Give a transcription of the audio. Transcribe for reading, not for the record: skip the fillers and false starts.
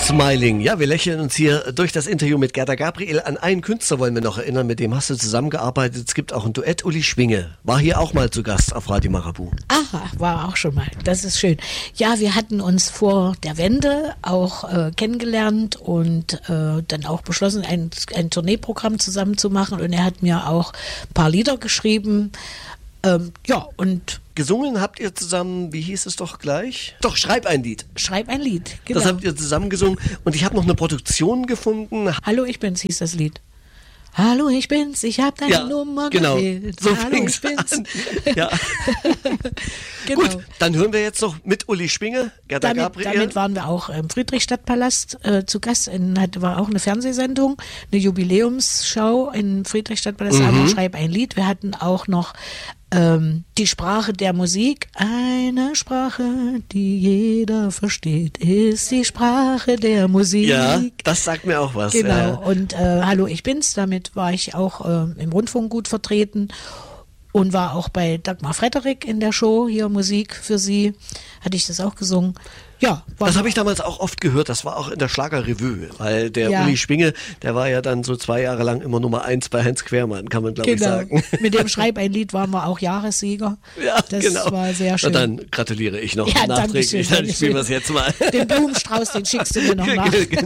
Smiling. Ja, wir lächeln uns hier durch das Interview mit Gerda Gabriel. An einen Künstler wollen wir noch erinnern, mit dem hast du zusammengearbeitet. Es gibt auch ein Duett. Uli Schwinge war hier auch mal zu Gast auf Radio Marabu. Aha, war auch schon mal. Das ist schön. Ja, wir hatten uns vor der Wende auch kennengelernt und dann auch beschlossen, ein Tourneeprogramm zusammen zu machen. Und er hat mir auch ein paar Lieder geschrieben. Und gesungen habt ihr zusammen, wie hieß es doch gleich? Doch, Schreib ein Lied. Schreib ein Lied, genau. Das habt ihr zusammen gesungen. Und ich habe noch eine Produktion gefunden. Hallo, ich bin's, hieß das Lied. Hallo, ich bin's, ich hab deine Nummer gewählt. So Hallo, ich bin's. An. Ja. Genau. Gut, dann hören wir jetzt noch mit Uli Schwinge, Gerda Gabriel. Damit waren wir auch im Friedrichstadtpalast zu Gast. War auch eine Fernsehsendung, eine Jubiläumsshow im Friedrichstadtpalast. Schreib ein Lied. Wir hatten auch noch die Sprache der Musik. Eine Sprache, die jeder versteht, ist die Sprache der Musik. Ja, das sagt mir auch was. Genau. Ja. Und Hallo, ich bin's. Damit war ich auch im Rundfunk gut vertreten. Und war auch bei Dagmar Frederik in der Show, hier Musik für sie, hatte ich das auch gesungen. Ja, das habe ich damals auch oft gehört, das war auch in der Schlagerrevue, weil der Ja. Uli Schwinge, der war ja dann so 2 Jahre lang immer Nummer 1 bei Heinz Quermann, kann man glaube ich sagen. Mit dem Schreib ein Lied waren wir auch Jahressieger. Ja, das genau. war sehr schön. Na, dann gratuliere ich noch Ja, nachträglich, danke schön. dann spielen wir es jetzt mal. Den Blumenstrauß, den schickst du mir noch nach.